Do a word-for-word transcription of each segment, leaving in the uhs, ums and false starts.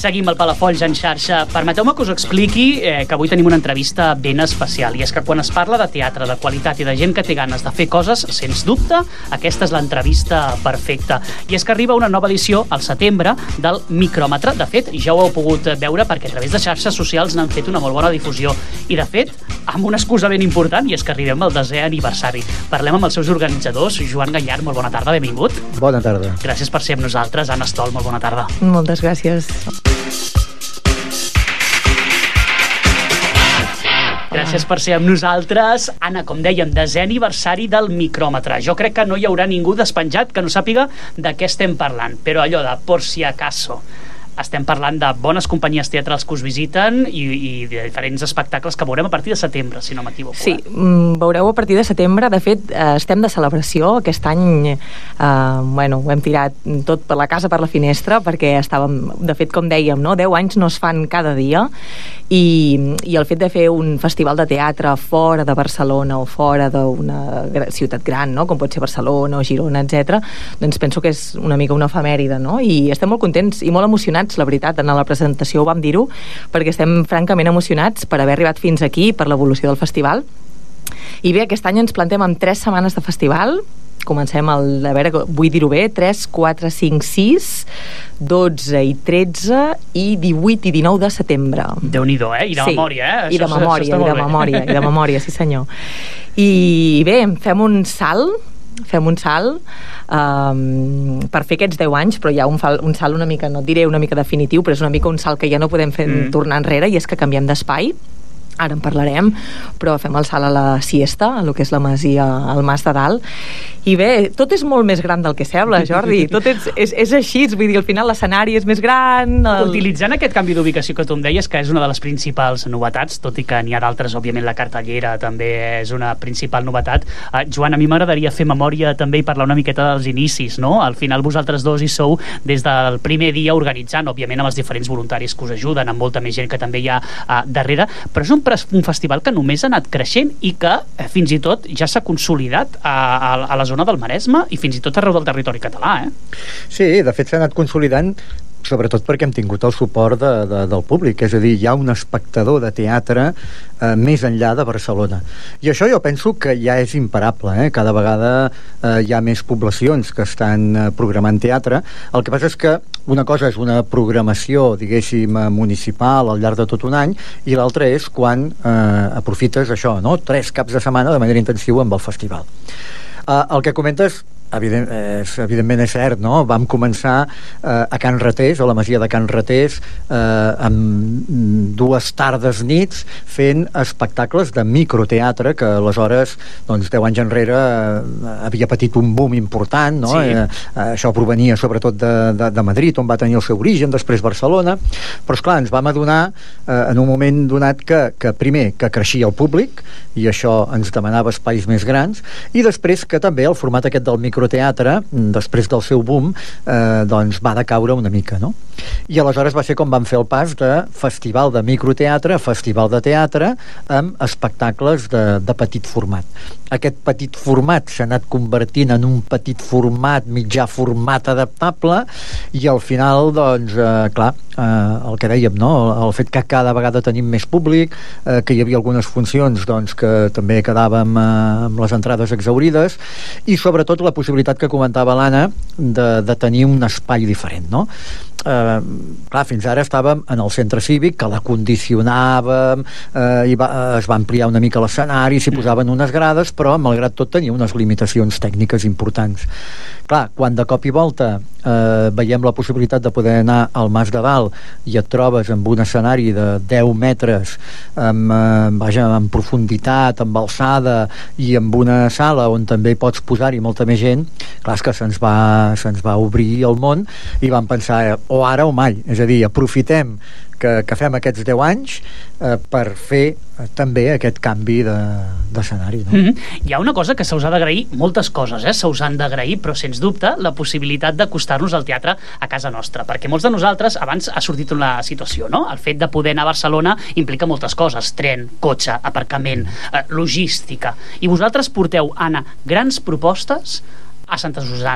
Seguim el Palafolls en xarxa. Permeteu-me que us expliqui eh, que avui tenim una entrevista ben especial, i és que quan es parla de teatre, de qualitat i de gent que té ganes de fer coses, sens dubte, aquesta és l'entrevista perfecta. I és que arriba una nova edició al setembre del Micròmetre. De fet, ja ho heu pogut veure perquè a través de xarxes socials n'han fet una molt bona difusió. I de fet, amb una excusa ben important, i és que arribem al desè aniversari. Parlem amb els seus organitzadors. Joan Gallard, molt bona tarda, benvingut. Bona tarda. Gràcies per ser amb nosaltres. Anna Stol, molt bona tarda. Moltes gràcies. Gràcies per ser amb nosaltres. Anna, com dèiem, desè aniversari del Micròmetre. Jo crec que no hi haurà ningú despenjat que no sàpiga de què estem parlant, però allò de por si acaso. Estem parlant de bones companyies teatrals que us visiten i, i de diferents espectacles que veurem a partir de setembre, si no m'equivoco. Sí, mm, veureu a partir de setembre. De fet, eh, estem de celebració. Aquest any eh, bueno, ho hem tirat tot per la casa, per la finestra, perquè estàvem, de fet, com dèiem, no? deu anys no es fan cada dia, i, i el fet de fer un festival de teatre fora de Barcelona o fora d'una ciutat gran, no? com pot ser Barcelona o Girona, etcètera, doncs penso que és una mica una efemèride, no? I estem molt contents i molt emocionats, la veritat. En la presentació ho vam dir-ho, perquè estem francament emocionats per haver arribat fins aquí, per l'evolució del festival. I bé, aquest any ens plantem amb tres setmanes de festival. Comencem el, a veure, vull dir-ho bé, tres, quatre, cinc, sis, dotze i tretze i divuit i dinou de setembre. Déu-n'hi-do, eh? I de sí, memòria, eh? I de això, memòria, això i de memòria, i de memòria, sí senyor. I bé, fem un salt, fem un salt um, per fer aquests deu anys, però hi ha un, fal, un salt una mica, no et diré una mica definitiu, però és una mica un salt que ja no podem fer mm. tornar enrere, i és que canviem d'espai. Ara en parlarem, però fem el salt a la siesta, a el que és la masia, al Mas de Dalt. I bé, tot és molt més gran del que sembla, Jordi. Tot és, és, és així, vull dir, al final l'escenari és més gran. El... Utilitzant aquest canvi d'ubicació que tu em deies, que és una de les principals novetats, tot i que n'hi ha d'altres, òbviament la cartellera també és una principal novetat. Uh, Joan, a mi m'agradaria fer memòria també i parlar una miqueta dels inicis, no? Al final vosaltres dos hi sou des del primer dia organitzant, òbviament amb els diferents voluntaris que us ajuden, amb molta més gent que també hi ha uh, darrere, però és un un festival que només ha anat creixent i que eh, fins i tot ja s'ha consolidat a, a, a la zona del Maresme i fins i tot arreu del territori català, eh? Sí, de fet s'ha anat consolidant sobretot perquè hem tingut el suport de, de, del públic, és a dir, hi ha un espectador de teatre eh, més enllà de Barcelona. I això jo penso que ja és imparable, eh? Cada vegada eh, hi ha més poblacions que estan eh, programant teatre. El que passa és que una cosa és una programació, diguéssim, municipal al llarg de tot un any, i l'altra és quan eh, aprofites això, no? Tres caps de setmana de manera intensiva amb el festival. Eh, el que comentes Evident, és, evidentment és cert, no? Vam començar eh, a Can Ratés, a la masia de Can Ratés, eh, amb dues tardes nits fent espectacles de microteatre que aleshores, doncs, deu anys enrere eh, havia patit un boom important, no? Sí. Eh, eh, això provenia sobretot de, de, de Madrid, on va tenir el seu origen, després Barcelona, però esclar, ens vam adonar eh, en un moment donat que, que primer, que creixia el públic, i això ens demanava espais més grans, i després que també el format aquest del microteatre teatre, després del seu boom, eh, doncs va decaure una mica, no? I aleshores va ser com vam fer el pas de festival de microteatre a festival de teatre amb espectacles de, de petit format. Aquest petit format s'ha anat convertint en un petit format, mitjà format adaptable, i al final, doncs, eh, clar, eh, el que dèiem, no? El, el fet que cada vegada tenim més públic, eh, que hi havia algunes funcions, doncs, que també quedàvem eh, amb les entrades exaurides, i sobretot la possibilitat que comentava l'Anna de, de tenir un espai diferent, no? Eh, clar, fins ara estàvem en el centre cívic, que l'acondicionàvem, eh, i va, es va ampliar una mica l'escenari, s'hi posaven unes grades, però malgrat tot tenia unes limitacions tècniques importants. Clar, quan de cop i volta eh, veiem la possibilitat de poder anar al Mas de Dalt i et trobes amb un escenari de deu metres, amb, eh, vaja, amb profunditat, amb alçada, i amb una sala on també pots posar-hi molta més gent, clar, és que se'ns va, se'ns va obrir el món, i vam pensar, eh, o ara o mai, és a dir, aprofitem que, que fem aquests deu anys eh, per fer eh, també aquest canvi d'escenari, de, no? Mm-hmm. Hi ha una cosa que se us ha d'agrair, moltes coses, eh? Se us han d'agrair, però sens dubte la possibilitat d'acostar-nos al teatre a casa nostra, perquè molts de nosaltres, abans ha sortit una situació, no? El fet de poder anar a Barcelona implica moltes coses, tren, cotxe, aparcament, eh, logística, i vosaltres porteu, Anna, grans propostes a Santa Susanna,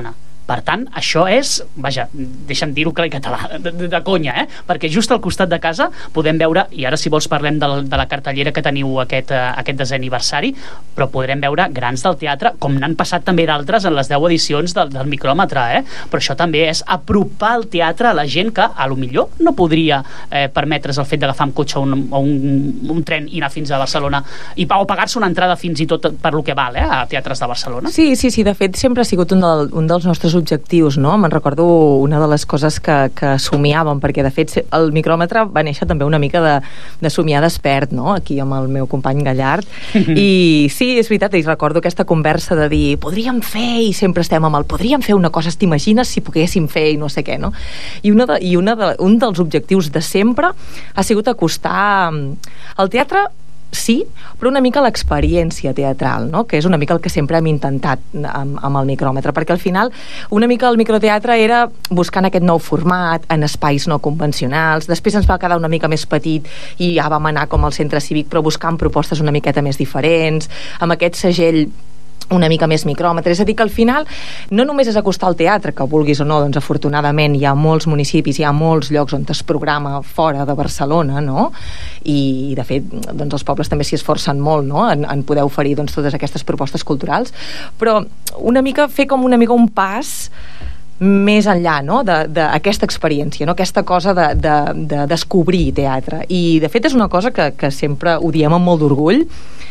Per tant, això és, vaja, deixa'm dir-ho clar i català, de, de, de conya, eh? Perquè just al costat de casa podem veure, i ara si vols parlem de la, de la cartellera que teniu aquest, uh, aquest desè aniversari, però podrem veure grans del teatre, com n'han passat també d'altres en les deu edicions del, del micròmetre, eh? Però això també és apropar el teatre a la gent que a lo millor no podria eh, permetre's el fet d'agafar un cotxe o un, o un, un tren i anar fins a Barcelona i, o pagar-se una entrada fins i tot per lo que val, eh, a teatres de Barcelona. Sí, sí, sí, de fet sempre ha sigut un, del, un dels nostres objectius, no? Me'n recordo una de les coses que, que somiàvem, perquè de fet el micròmetre va néixer també una mica de, de somiar despert, no? Aquí amb el meu company Gallard, i sí, és veritat, i recordo aquesta conversa de dir, podríem fer, i sempre estem amb el podríem fer una cosa, t'imagines si poguéssim fer i no sé què, no? I, una de, i una de, un dels objectius de sempre ha sigut acostar el teatre, sí, però una mica l'experiència teatral, no? Que és una mica el que sempre hem intentat amb, amb el micròmetre, perquè al final una mica el microteatre era buscant aquest nou format en espais no convencionals, després ens va quedar una mica més petit i ja vam anar com al centre cívic però buscant propostes una miqueta més diferents, amb aquest segell una mica més micròmetre, és a dir que al final no només és acostar al teatre, que vulguis o no, doncs afortunadament hi ha molts municipis, hi ha molts llocs on es programa fora de Barcelona, no? I de fet doncs els pobles també s'hi esforcen molt, no? En, en poder oferir doncs totes aquestes propostes culturals, però una mica fer com una mica un pas més enllà, no? D'aquesta de, experiència, no? Aquesta cosa de, de, de descobrir teatre, i de fet és una cosa que, que sempre ho diem amb molt d'orgull.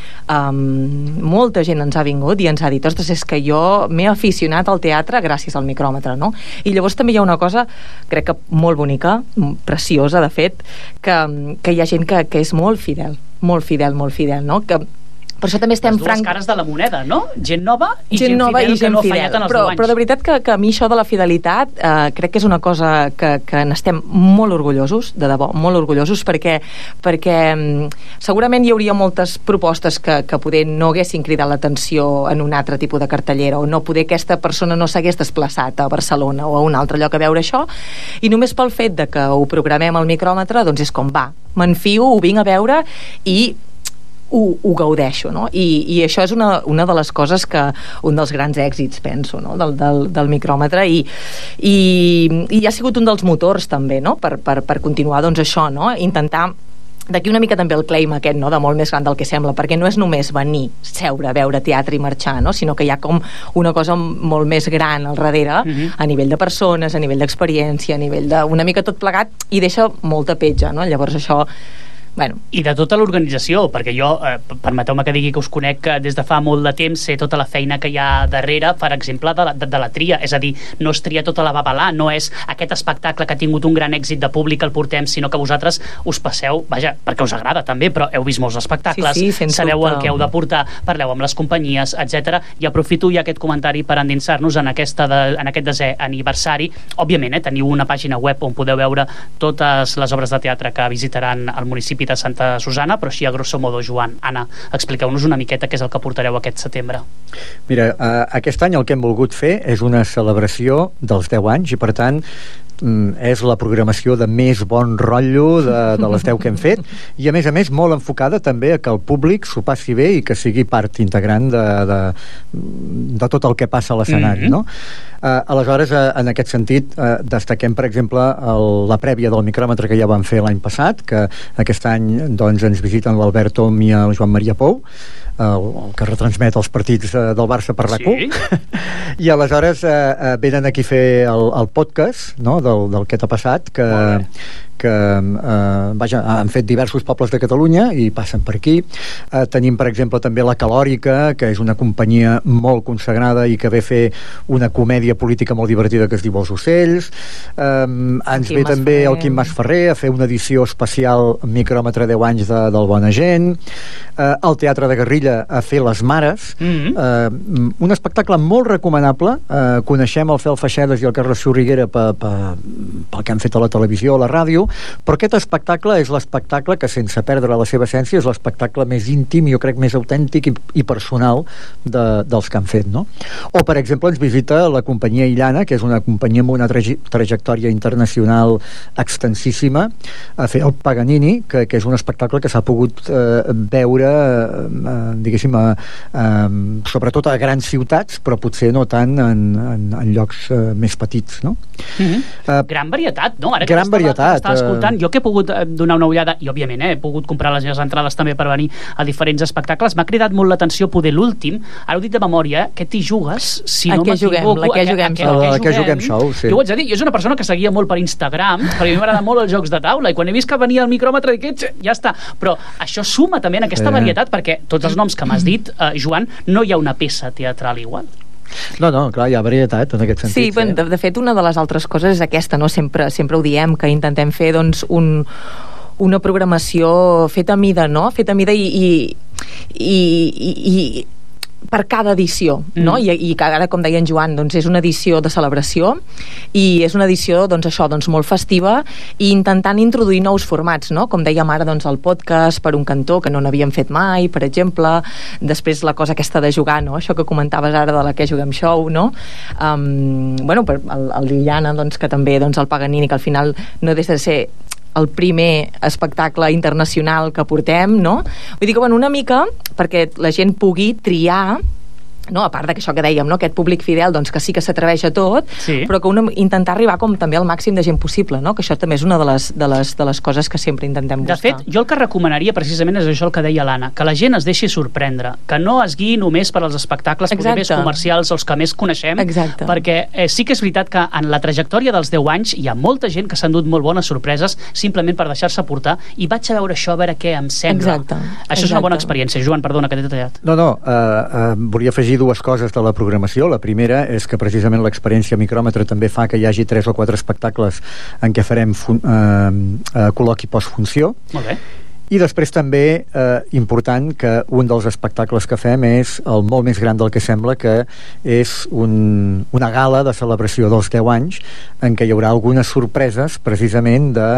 Um, molta gent ens ha vingut i ens ha dit, ostres, és que jo m'he aficionat al teatre gràcies al micròmetre, no? I llavors també hi ha una cosa, crec que molt bonica, preciosa de fet, que, que hi ha gent que, que és molt fidel, molt fidel, molt fidel, no? Que per això també estem les dues franc... cares de la moneda, no? Gent nova i gent, gent nova fidel i gent que no ha fidel. fallat en els però, deu anys. però de veritat que, que a mi això de la fidelitat eh, crec que és una cosa que, que n'estem molt orgullosos, de debò, molt orgullosos, perquè, perquè segurament hi hauria moltes propostes que, que poder no haguessin cridat l'atenció en un altre tipus de cartellera, o no poder aquesta persona no s'hagués desplaçat a Barcelona o a un altre lloc a veure això, i només pel fet de que ho programem al micròmetre, doncs és com va, m'enfio, ho vinc a veure i Ho, ho gaudeixo, no? I, i això és una, una de les coses que un dels grans èxits, penso, no? del, del, del micròmetre, i, i, i ha sigut un dels motors també, no? per, per, per continuar doncs això, no? Intentar d'aquí una mica també el claim aquest, no? De molt més gran del que sembla, perquè no és només venir, seure, veure teatre i marxar, no? Sinó que hi ha com una cosa molt més gran al darrere, uh-huh. a nivell de persones, a nivell d'experiència, a nivell de una mica tot plegat, i deixa molta petja, no? Llavors això Bueno. I de tota l'organització, perquè jo, eh, permeteu-me que digui que us conec des de fa molt de temps, sé tota la feina que hi ha darrere, per exemple, de la, de, de la tria, és a dir, no es tria tota la babalà, no és aquest espectacle que ha tingut un gran èxit de públic el portem, sinó que vosaltres us passeu, vaja, perquè us agrada també, però heu vist molts espectacles, sí, sí, sabeu dubte. el que heu de portar, parleu amb les companyies, etcètera. I aprofito ja aquest comentari per endinsar-nos en, aquesta de, en aquest desè aniversari. Òbviament, eh, teniu una pàgina web on podeu veure totes les obres de teatre que visitaran el municipi de Santa Susana, però així a grosso modo, Joan, Anna, expliqueu-nos una miqueta què és el que portareu aquest setembre. Mira, uh, aquest any el que hem volgut fer és una celebració dels deu anys i per tant és la programació de més bon rotllo de, de les deu que hem fet, i a més a més molt enfocada també a que el públic s'ho passi bé i que sigui part integrant de, de, de tot el que passa a l'escenari, mm-hmm. no? Uh, aleshores, uh, en aquest sentit, uh, destaquem, per exemple, el, la prèvia del micròmetre que ja vam fer l'any passat, que aquest any doncs, ens visiten l'Albert Om i el Joan Maria Pou, el, el que retransmet els partits uh, del Barça per RAC u, sí? I aleshores uh, uh, venen aquí a fer el, el podcast, no?, del, del que t'ha passat, que, que eh, vaja, han fet diversos pobles de Catalunya i passen per aquí. Eh, tenim, per exemple, també la Calòrica, que és una companyia molt consagrada i que ve a fer una comèdia política molt divertida que es diu Els Ocells. Eh, ens ve també el Quim Masferrer a fer una edició especial micròmetre deu anys de, del Bona Gent. Eh, el Teatre de Guerrilla a fer Les Mares. Mm-hmm. Eh, un espectacle molt recomanable. Eh, coneixem el Fel Feixedes i el Carles Sorriguera pel, pel que han fet a la televisió, a la ràdio, però aquest espectacle és l'espectacle que, sense perdre la seva essència, és l'espectacle més íntim, jo crec més autèntic i, i personal de, dels que han fet, no? O, per exemple, ens visita la companyia Illana, que és una companyia amb una traje, trajectòria internacional extensíssima, a fer el Paganini, que, que és un espectacle que s'ha pogut eh, veure eh, diguéssim a, a, sobretot a grans ciutats, però potser no tant en, en, en llocs eh, més petits, no? Mm-hmm. uh, gran varietat, no? Ara que gran varietat, estava escoltant, jo que he pogut donar una ullada, i òbviament eh, he pogut comprar les meves entrades també per venir a diferents espectacles, m'ha cridat molt l'atenció poder l'últim, ara ho dic de memòria, que t'hi jugues, si no m'equivoco, la que juguem, a, a, a, a, que juguem show, sí. Jo ho haig de dir, jo és una persona que seguia molt per Instagram, perquè a mi m'agrada molt els jocs de taula, i quan he vist que venia el micròmetre dic, ja està, però això suma també en aquesta eh. varietat, perquè tots els noms que m'has dit, eh, Joan, no hi ha una peça teatral igual. No, no, clar, hi ha varietat en aquest sentit. Sí, bueno, de, de fet, una de les altres coses és aquesta, no? Sempre, sempre ho diem, que intentem fer, doncs, un, una programació feta a mida, no? Feta a mida i, i, i, i per cada edició, no? Mm. I, i ara, com deia en Joan, doncs és una edició de celebració i és una edició, doncs això, doncs molt festiva i intentant introduir nous formats, no? Com dèiem ara, doncs el podcast per un cantó, que no n'havíem fet mai, per exemple, després la cosa aquesta de jugar, no? Això que comentaves ara de la que juguem show, no? Um, bueno, per, el, el Liliana, doncs, que també, doncs, el Paganini, que al final no deixa de ser el primer espectacle internacional que portem, no? Vull dir que, bueno, una mica perquè la gent pugui triar, no? A part d'això que dèiem, no? Aquest públic fidel, doncs, que sí que s'atreveix a tot, sí. Però que una, intentar arribar com també al màxim de gent possible, no? Que això també és una de les, de les, de les coses que sempre intentem buscar. De fet, jo el que recomanaria precisament és això el que deia l'Anna, que la gent es deixi sorprendre, que no es guiï només per als espectacles més comercials, els que més coneixem. Exacte. Perquè eh, sí que és veritat que en la trajectòria dels deu anys hi ha molta gent que s'ha endut molt bones sorpreses simplement per deixar-se portar i vaig a veure això, a veure què em sembla. Exacte. Això Exacte. És una bona experiència. Joan, perdona que t'he detallat. No, no, uh, uh, volia afegir dues coses de la programació. La primera és que precisament l'experiència micròmetre també fa que hi hagi tres o quatre espectacles en què farem fun- uh, uh, col·loqui postfunció. Molt bé. I després també, eh, important, que un dels espectacles que fem és el molt més gran del que sembla, que és un, una gala de celebració dels deu anys en què hi haurà algunes sorpreses precisament de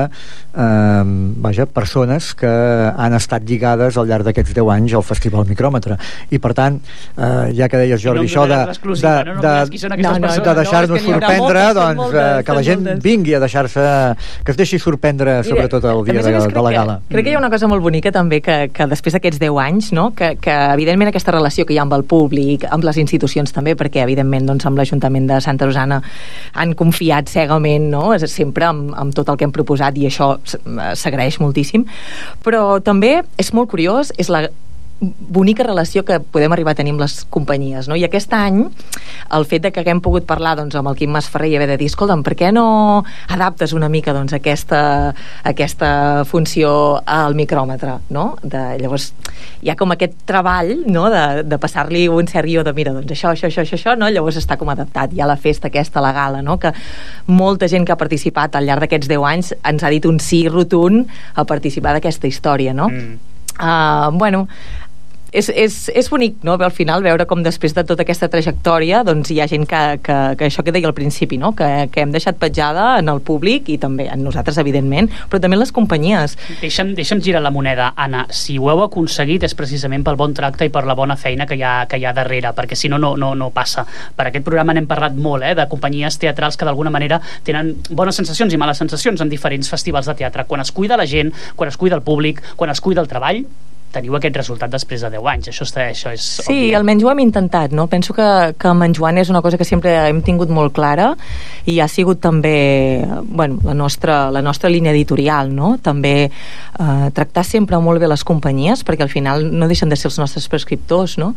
eh, vaja, persones que han estat lligades al llarg d'aquests deu anys al Festival Micròmetre. I per tant, eh, ja que deies, Jordi, no això de, de, de, no, no, de deixar-nos no, sorprendre, moltes, doncs moltes, eh, que la gent moltes. vingui a deixar-se, que es deixi sorprendre. Mira, sobretot el dia de, de la gala. Que, crec que hi ha una cosa molt bonica també que, que després d'aquests deu anys, no? que, que evidentment aquesta relació que hi ha amb el públic, amb les institucions també, perquè evidentment doncs, amb l'Ajuntament de Santa Rosana han confiat cegament, no? Sempre amb, amb tot el que hem proposat, i això s'agraeix moltíssim, però també és molt curiós, és la bonica relació que podem arribar a tenir amb les companyies, no? I aquest any el fet de que haguem pogut parlar, doncs, amb el Quim Masferrer i haver de dir, escolta'm, per què no adaptes una mica, doncs, aquesta, aquesta funció al micròmetre, no? De, llavors hi ha com aquest treball, no? de, de passar-li un cert guió de, mira, doncs això, això, això, això, això, no? Llavors està com adaptat. Hi ha la festa aquesta, la gala, no? Que molta gent que ha participat al llarg d'aquests deu anys ens ha dit un sí rotund a participar d'aquesta història, no? Mm. Uh, bueno, és, és, és bonic, no? Al final veure com després de tota aquesta trajectòria doncs hi ha gent que, que, que això que deia al principi, no? que, que hem deixat petjada en el públic i també en nosaltres, evidentment, però també en les companyies. Deixa'm, deixa'm girar la moneda, Anna. Si ho heu aconseguit és precisament pel bon tracte i per la bona feina que hi ha, que hi ha darrere, perquè si no, no, no, no passa. Per aquest programa n'hem parlat molt, eh? De companyies teatrals que d'alguna manera tenen bones sensacions i males sensacions en diferents festivals de teatre. Quan es cuida la gent, quan es cuida el públic, quan es cuida el treball, teniu aquest resultat després de deu anys. Això, està, això és sí, obvi. Almenys ho hem intentat, no? Penso que, que amb en Joan és una cosa que sempre hem tingut molt clara i ha sigut també, bueno, la nostra, la nostra línia editorial, no? També eh, tractar sempre molt bé les companyies, perquè al final no deixen de ser els nostres prescriptors, no?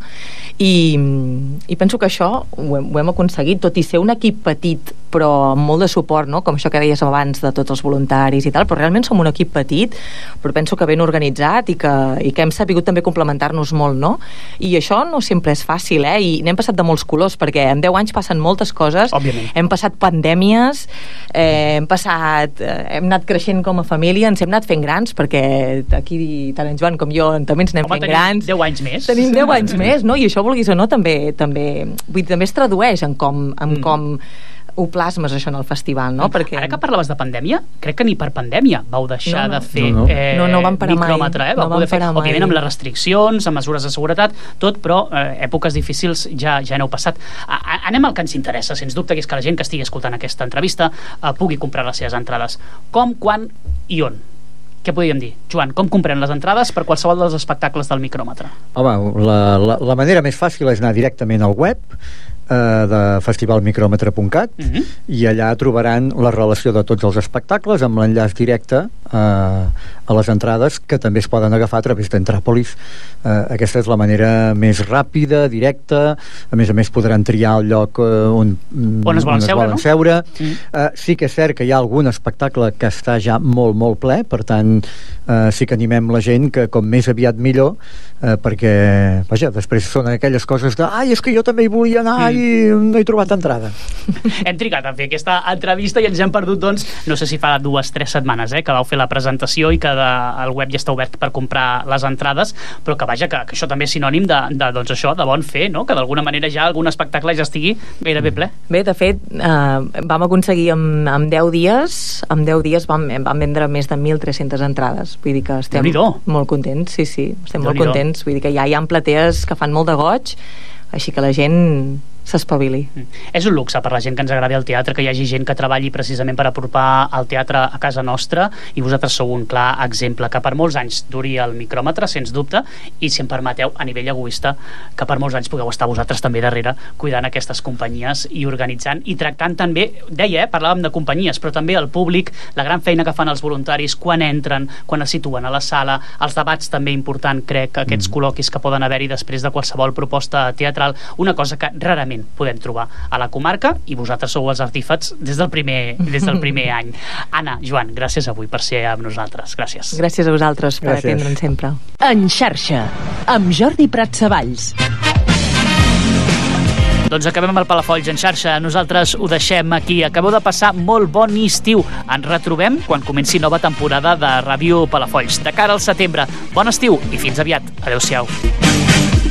I, i penso que això ho hem, ho hem aconseguit, tot i ser un equip petit però amb molt de suport, no? Com això que deies abans de tots els voluntaris i tal, però realment som un equip petit, però penso que ben organitzat i que, i que hem sabut també complementar-nos molt, no? I això no sempre és fàcil, eh? I n'hem passat de molts colors, perquè en deu anys passen moltes coses. Òbviament. Hem passat pandèmies, eh, hem passat eh, hem anat creixent com a família, ens hem anat fent grans, perquè aquí tant en Joan com jo també ens anem Home, fent grans. deu anys més. Tenim deu anys més, no? I això, vulguis o no, també també, vull dir, també es tradueix en com, en mm. com ho plasmes això en el festival, no? Perquè... Ara que parlaves de pandèmia, crec que ni per pandèmia vau deixar no, no. de fer no, no. Eh, no, no vam parar micròmetre, eh? mai. Vau no poder fer, mai. òbviament amb les restriccions, amb mesures de seguretat, tot, però eh, èpoques difícils ja ja n'heu passat. A, a, anem al que ens interessa, sens dubte, que és que la gent que estigui escoltant aquesta entrevista eh, pugui comprar les seves entrades. Com, quan i on? Què podríem dir? Joan, com comprem les entrades per qualsevol dels espectacles del micròmetre? Home, la, la, la manera més fàcil és anar directament al web eh, de festivalmicròmetre punt cat Uh-huh. i allà trobaran la relació de tots els espectacles amb l'enllaç directe eh, a les entrades, que també es poden agafar a través d'Entràpolis. Eh, aquesta és la manera més ràpida, directa. A més a més podran triar el lloc eh, on, on es volen on seure, volen no? seure. Mm. Eh, sí que és cert que hi ha algun espectacle que està ja molt, molt ple, per tant eh, sí que animem la gent que com més aviat millor, eh, perquè vaja, després són aquelles coses de ai, és que jo també hi volia anar mm. i no he trobat entrada. Hem trigat a fer aquesta entrevista i ens hem perdut, doncs, no sé si fa dues o tres setmanes, eh, que vau fer la presentació i que de, el web ja està obert per comprar les entrades, però que vaja, que, que això també és sinònim de, de, doncs això, de bon fer, no? Que d'alguna manera ja algun espectacle ja estigui gairebé ple. Bé, de fet, eh, vam aconseguir amb, amb deu dies, amb deu dies vam, vam vendre més de mil tres-centes entrades, vull dir que estem Déu-n'hi-do. molt contents, sí, sí, estem molt Déu-n'hi-do. contents, vull dir que ja hi ha platees que fan molt de goig, així que la gent s'espavili. Mm. És un luxe per la gent que ens agradi el teatre, que hi hagi gent que treballi precisament per apropar el teatre a casa nostra, i vosaltres sou un clar exemple que per molts anys duri el micròmetre, sens dubte, i si em permeteu, a nivell egoista, que per molts anys pugueu estar vosaltres també darrere cuidant aquestes companyies i organitzant i tractant també, deia, eh, parlàvem de companyies, però també el públic, la gran feina que fan els voluntaris quan entren, quan es situen a la sala, els debats també important, crec, aquests mm. col·loquis que poden haver-hi després de qualsevol proposta teatral, una cosa que rarament podem trobar a la comarca, i vosaltres sou els artífexs des del primer, des del primer any. Anna, Joan, gràcies avui per ser amb nosaltres. Gràcies. Gràcies a vosaltres per Gràcies. atendre'ns sempre. En xarxa, amb Jordi Pratsavalls. Doncs acabem el Palafolls en xarxa. Nosaltres ho deixem aquí. Acabeu de passar molt bon estiu. Ens retrobem quan comenci nova temporada de Ràdio Palafolls. De cara al setembre. Bon estiu i fins aviat. Adéu-siau.